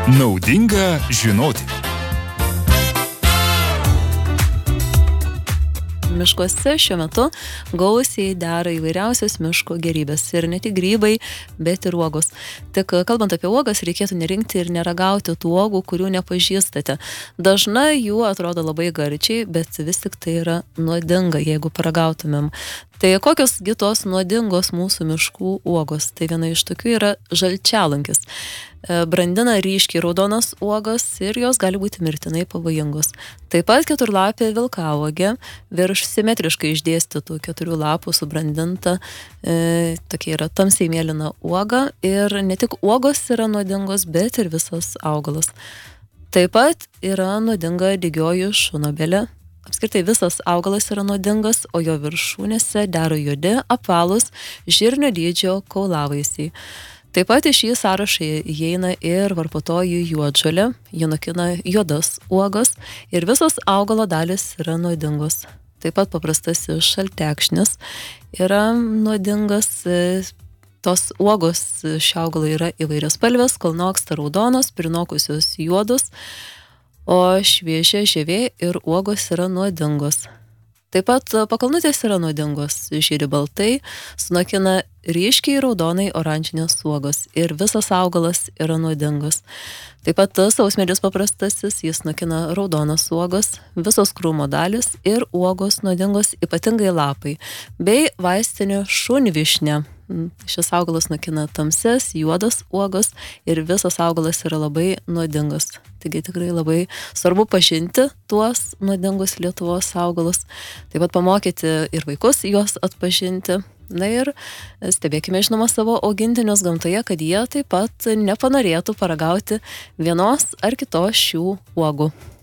Naudinga žinoti. Miškuose šiuo metu gausiai dera įvairiausios miško gėrybės ir ne tik grybai, bet ir uogos. Tik kalbant apie uogas, reikėtų nerinkti ir neragauti tų uogų, kurių nepažįstate. Dažnai jų atrodo labai gardžiai, bet vis tik tai yra nuodinga, jeigu paragautumėm. Tai kokios gi tos nuodingos mūsų miškų uogos? Tai viena iš tokių yra žalčialankis. Brandina ryškiai raudonas uogas ir jos gali būti mirtinai pavojingos. Taip pat keturlapė vilkauogė, virš simetriškai išdėstytų 4 lapų subrandinta, tokia yra tamsiai mėlyna uoga ir ne tik uogos yra nuodingos, bet ir visas augalas. Taip pat yra nuodinga dygioji šunobelė. Apskritai visas augalas yra nuodingas, o jo viršūnėse dera juodi, apvalūs, žirnio dydžio kaulavaisiai. Taip pat į šį sąrašą įeina ir varpotoji juodžolė, ji nokina juodas uogas ir visos augalo dalis yra nuodingos. Taip pat paprastasis šaltekšnis yra nuodingas, tos uogos šio augalo yra įvairiaspalvės, kol noksta raudonos, prinokusios juodos, o šviežia žievė ir uogos yra nuodingos. Taip pat pakalnutės yra nuodingos, žydi baltai, sunokina ryškiai raudonai oranžinės uogos ir visas augalas yra nuodingas. Taip pat sausmedis paprastasis, jis nokina raudonas uogas, visos krūmo dalis ir uogos nuodingos, ypatingai lapai, bei vaistinė šunvišnė. Šis augalas nokina tamses, juodas uogas ir visas augalas yra labai nuodingas. Taigi tikrai labai svarbu pažinti tuos nuodingus Lietuvos augalus, taip pat pamokyti ir vaikus juos atpažinti. Na ir stebėkime žinoma savo augintinius gamtoje, kad jie taip pat nepanorėtų paragauti vienos ar kitos šių uogų.